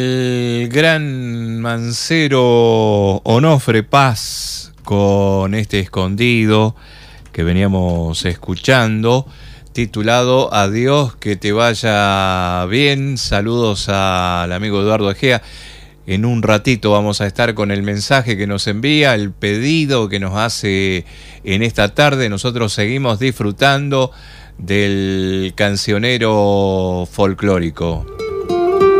El gran mancero Onofre Paz con este Escondido que veníamos escuchando, titulado Adiós, que te vaya bien. Saludos al amigo Eduardo Egea. En un ratito vamos a estar con el mensaje que nos envía, el pedido que nos hace en esta tarde. Nosotros seguimos disfrutando del cancionero folclórico.